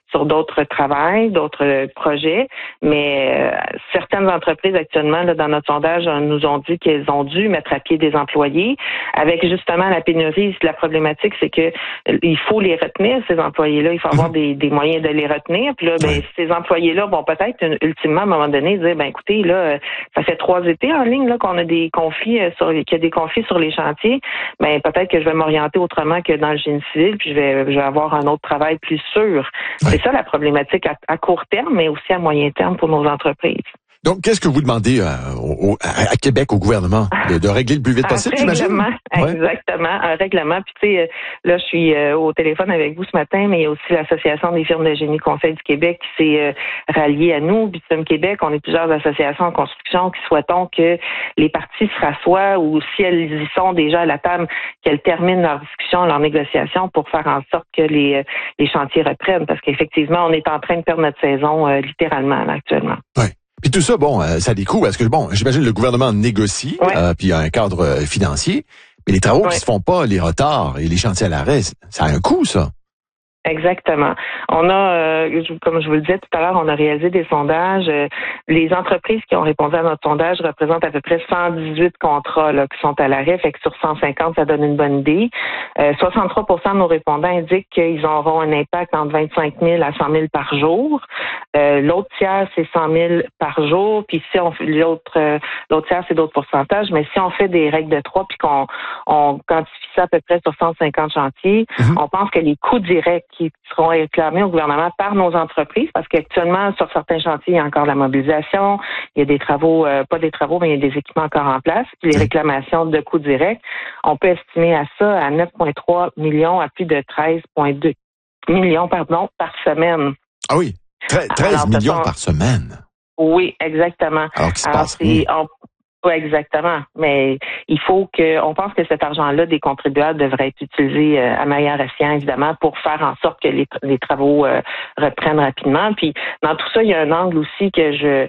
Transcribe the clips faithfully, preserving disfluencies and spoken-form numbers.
sur d'autres travails, d'autres projets, mais euh, certaines entreprises actuellement, là, dans notre sondage, nous ont dit qu'elles ont dû mettre à pied des employés. Avec justement la pénurie, la problématique, c'est que il faut les retenir, ces employés-là. Il faut avoir des, des moyens de les retenir. Puis là, ben, ces employés-là vont peut-être ultimement, à un moment donné, dire, ben écoutez, là, ça fait trois étés en ligne là qu'on a des conflits sur qu'il y a des conflits sur les chantiers. Ben peut-être que je vais m'orienter autrement que dans le génie civil, puis je vais, je vais avoir un autre travail plus sûr. Ouais. C'est ça la problématique à, à court terme, mais aussi à moyen terme pour nos entreprises. Donc, qu'est-ce que vous demandez euh, au, à, à Québec, au gouvernement, de, de régler le plus vite possible, j'imagine? Un règlement, exactement, ouais. Un règlement. Puis, tu sais, là, je suis euh, au téléphone avec vous ce matin, mais il y a aussi l'Association des firmes de génie conseil du Québec qui s'est euh, ralliée à nous. Bitume Québec, on est plusieurs associations en construction qui souhaitons que les parties se rassoient ou si elles y sont déjà à la table, qu'elles terminent leur discussion, leur négociation pour faire en sorte que les, les chantiers reprennent. Parce qu'effectivement, on est en train de perdre notre saison euh, littéralement, là, actuellement. Oui. Puis tout ça, bon, euh, ça a des coûts, parce que, bon, j'imagine le gouvernement négocie, ouais. euh, puis il y a un cadre euh, financier, mais les travaux ouais. qui se font pas, les retards et les chantiers à l'arrêt, ça a un coût, ça. Exactement. On a, euh, comme je vous le disais tout à l'heure, on a réalisé des sondages. Euh, les entreprises qui ont répondu à notre sondage représentent à peu près cent dix-huit contrats là, qui sont à l'arrêt, fait que sur cent cinquante, ça donne une bonne idée. Euh, soixante-trois pour cent de nos répondants indiquent qu'ils auront un impact entre vingt-cinq mille à cent mille par jour. Euh, l'autre tiers, c'est cent mille par jour. Puis si on fait l'autre, euh, l'autre tiers, c'est d'autres pourcentages. Mais si on fait des règles de trois puis qu'on on quantifie ça à peu près sur cent cinquante chantiers, mm-hmm. on pense que les coûts directs qui seront réclamés au gouvernement par nos entreprises, parce qu'actuellement, sur certains chantiers, il y a encore la mobilisation, il y a des travaux, euh, pas des travaux, mais il y a des équipements encore en place, puis les réclamations de coûts directs, on peut estimer à ça à neuf virgule trois millions à plus de treize virgule deux millions pardon, par semaine. Ah oui, treize Alors, millions façon, par semaine? Oui, exactement. Alors, qu'il se passe, oui. Oui, exactement. Mais il faut que, on pense que cet argent-là des contribuables devrait être utilisé euh, à meilleur escient, évidemment, pour faire en sorte que les, les travaux euh, reprennent rapidement. Puis dans tout ça, il y a un angle aussi que je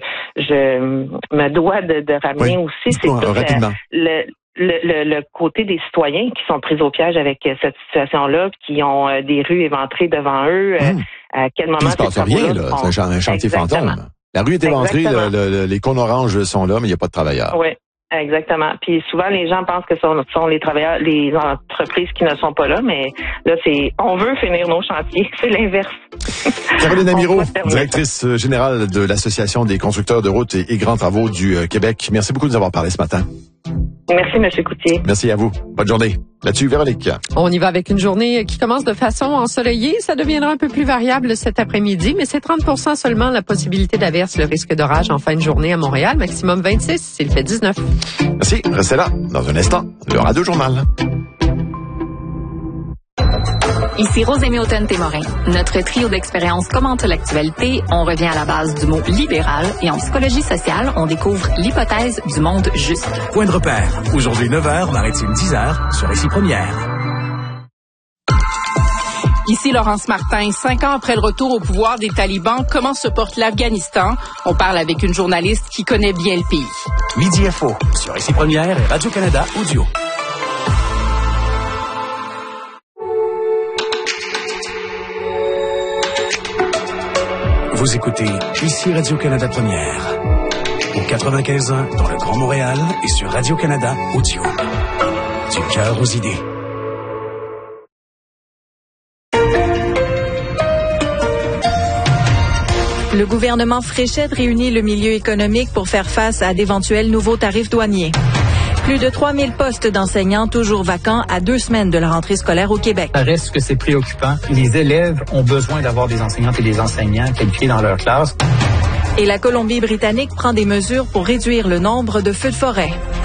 je me dois de, de ramener oui. aussi, c'est bon, tout le, le, le, le côté des citoyens qui sont pris au piège avec euh, cette situation-là, qui ont euh, des rues éventrées devant eux. Euh, mmh. À quel moment il se passe rien, là. C'est un, un chantier exactement. fantôme. La rue est éventrée, le, le, les cônes oranges sont là, mais il n'y a pas de travailleurs. Oui, exactement. Puis souvent, les gens pensent que ce sont, sont les travailleurs, les entreprises qui ne sont pas là, mais là, c'est on veut finir nos chantiers. C'est l'inverse. Caroline Amirault, directrice générale de l'Association des constructeurs de routes et, et grands travaux du euh, Québec. Merci beaucoup de nous avoir parlé ce matin. Merci, M. Coutier. Merci à vous. Bonne journée. Là-dessus, Véronique. On y va avec une journée qui commence de façon ensoleillée. Ça deviendra un peu plus variable cet après-midi, mais c'est trente pour cent seulement la possibilité d'averse, le risque d'orage en fin de journée à Montréal. Maximum vingt-six, il fait dix-neuf. Merci. Restez là. Dans un instant, le Radio Journal. Ici Rosémie Automne-Témorin. Notre trio d'expériences commente l'actualité. On revient à la base du mot libéral et en psychologie sociale, on découvre l'hypothèse du monde juste. Point de repère. Aujourd'hui neuf heures, Maritime dix heures, sur Ici Première. Ici Laurence Martin. Cinq ans après le retour au pouvoir des talibans, comment se porte l'Afghanistan? On parle avec une journaliste qui connaît bien le pays. Midi Info, sur Ici Première et Radio-Canada Audio. Vous écoutez Ici Radio-Canada Première, au quatre-vingt-quinze ans dans le Grand Montréal et sur Radio-Canada Audio. Du cœur aux idées. Le gouvernement Fréchette réunit le milieu économique pour faire face à d'éventuels nouveaux tarifs douaniers. Plus de trois mille postes d'enseignants toujours vacants à deux semaines de la rentrée scolaire au Québec. Ça reste que c'est préoccupant. Les élèves ont besoin d'avoir des enseignantes et des enseignants qualifiés dans leur classe. Et la Colombie-Britannique prend des mesures pour réduire le nombre de feux de forêt.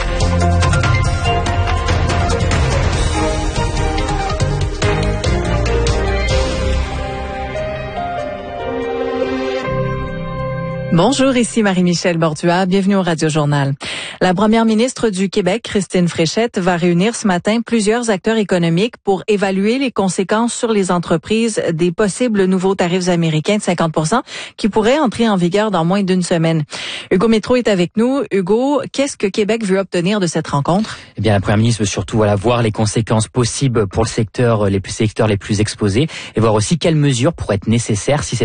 Bonjour, ici Marie-Michel Borduas. Bienvenue au Radio Journal. La première ministre du Québec, Christine Fréchette, va réunir ce matin plusieurs acteurs économiques pour évaluer les conséquences sur les entreprises des possibles nouveaux tarifs américains de cinquante pour cent qui pourraient entrer en vigueur dans moins d'une semaine. Hugo Métro est avec nous. Hugo, qu'est-ce que Québec veut obtenir de cette rencontre? Eh bien, la première ministre veut surtout voilà, voir les conséquences possibles pour le secteur, les plus secteurs les plus exposés et voir aussi quelles mesures pourraient être nécessaires si cette